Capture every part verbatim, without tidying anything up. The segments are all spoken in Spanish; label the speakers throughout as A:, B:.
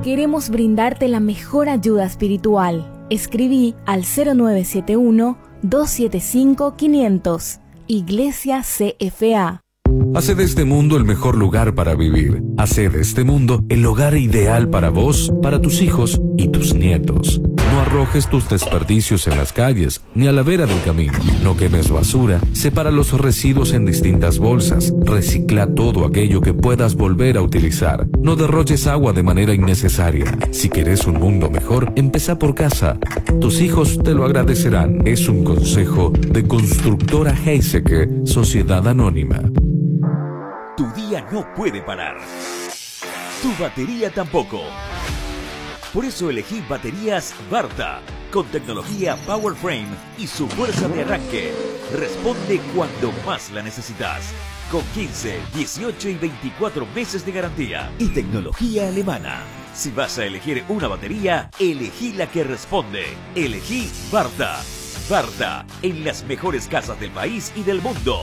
A: Queremos brindarte la mejor ayuda espiritual. Escribí al cero nueve siete uno, dos siete cinco, quinientos. Iglesia C F A.
B: Hace de este mundo el mejor lugar para vivir. Hace de este mundo el hogar ideal para vos, para tus hijos y tus nietos. No arrojes tus desperdicios en las calles, ni a la vera del camino. No quemes basura. Separa los residuos en distintas bolsas. Recicla todo aquello que puedas volver a utilizar. No derroches agua de manera innecesaria. Si querés un mundo mejor, empezá por casa. Tus hijos te lo agradecerán. Es un consejo de Constructora Heiseke, Sociedad Anónima.
C: Tu día no puede parar. Tu batería tampoco. Por eso elegí baterías Varta, con tecnología PowerFrame y su fuerza de arranque. Responde cuando más la necesitas. Con quince, dieciocho y veinticuatro meses de garantía. Y tecnología alemana. Si vas a elegir una batería, elegí la que responde. Elegí Varta. Varta, en las mejores casas del país y del mundo.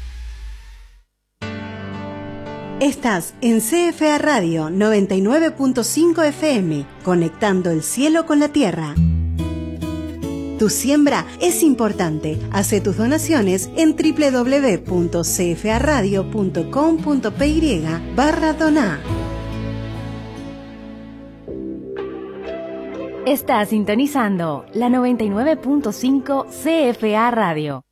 D: Estás en C F A Radio noventa y nueve punto cinco F M, conectando el cielo con la tierra. Tu siembra es importante. Hace tus donaciones en doble u doble u doble u punto c f a radio punto com punto p y barra donar.
A: Estás sintonizando la noventa y nueve punto cinco C F A Radio.